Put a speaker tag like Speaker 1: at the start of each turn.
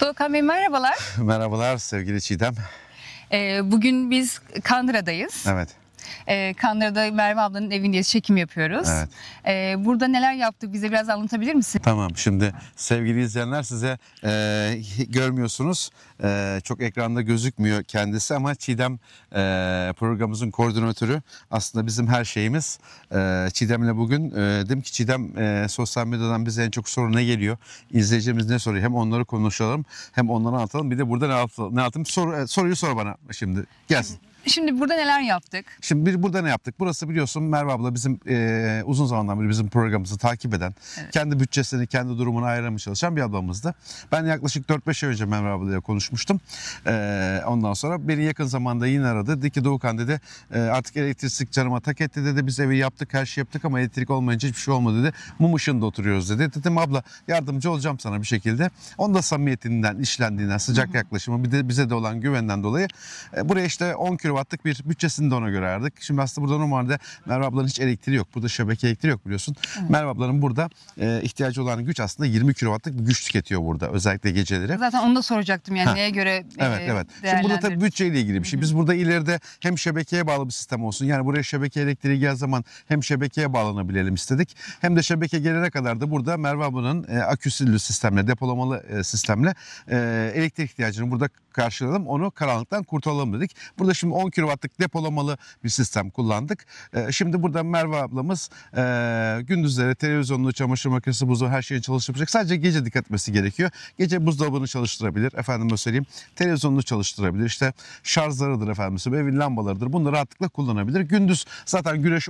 Speaker 1: Doğukan Bey merhabalar.
Speaker 2: Merhabalar sevgili Çiğdem.
Speaker 1: Bugün biz Kandıra'dayız.
Speaker 2: Evet.
Speaker 1: Kandıra'da Merve ablanın evindeyiz, çekim yapıyoruz.
Speaker 2: Evet.
Speaker 1: Burada neler yaptık bize biraz anlatabilir misin?
Speaker 2: Tamam, şimdi sevgili izleyenler size görmüyorsunuz. Çok ekranda gözükmüyor kendisi ama Çiğdem programımızın koordinatörü, aslında bizim her şeyimiz. Çiğdem'le bugün dedim ki Çiğdem, sosyal medyadan bize en çok soru ne geliyor? İzleyicimiz ne soruyor? Hem onları konuşalım hem onları anlatalım. Bir de burada ne yaptım? Soruyu sor bana şimdi. Gelsin.
Speaker 1: Şimdi burada neler yaptık?
Speaker 2: Şimdi burada ne yaptık? Burası biliyorsun Merve abla bizim uzun zamandan beri bizim programımızı takip eden,
Speaker 1: Evet.
Speaker 2: kendi bütçesini, kendi durumunu ayırmaya çalışan bir ablamızdı. Ben yaklaşık 4-5 ay önce Merve ablayla konuşmuştum. Ondan sonra beni yakın zamanda yine aradı. Dedi ki Doğukan dedi, artık elektrik canıma tak etti dedi. Biz evi yaptık, her şey yaptık ama elektrik olmayınca hiçbir şey olmadı dedi. Mum ışığında oturuyoruz dedi. Dedim abla yardımcı olacağım sana bir şekilde. Onun da samimiyetinden, işlendiğinden, sıcak yaklaşımı, bir de bize de olan güvenden dolayı buraya işte 10 kilowattlık bir bütçesini de ona göre ayarladık. Şimdi aslında burada normalde Merve ablanın hiç elektriği yok. Burada şebeke elektriği yok biliyorsun.
Speaker 1: Evet.
Speaker 2: Merve ablanın burada ihtiyacı olan güç aslında 20 kilowattlık bir güç tüketiyor burada. Özellikle geceleri.
Speaker 1: Zaten onu da soracaktım yani
Speaker 2: Ha.
Speaker 1: neye göre
Speaker 2: Evet. Şimdi burada tabii bütçeyle ilgili bir şey. Biz burada ileride hem şebekeye bağlı bir sistem olsun. Yani buraya şebeke elektriği geldiği zaman hem şebekeye bağlanabilelim istedik. Hem de şebeke gelene kadar da burada Merve ablanın aküsüllü sistemle, depolamalı sistemle elektrik ihtiyacını burada karşılayalım. Onu karanlıktan kurtulalım dedik. Burada şimdi 10 kW'lık depolamalı bir sistem kullandık. Şimdi burada Merve ablamız gündüzleri televizyonunu, çamaşır makinesi, buzdolabı her şeyi çalıştıracak. Sadece gece dikkat etmesi gerekiyor. Gece buzdolabını çalıştırabilir. Efendime söyleyeyim, televizyonunu çalıştırabilir. İşte şarjlarıdır efendim, evin lambalarıdır. Bunları rahatlıkla kullanabilir. Gündüz zaten güneş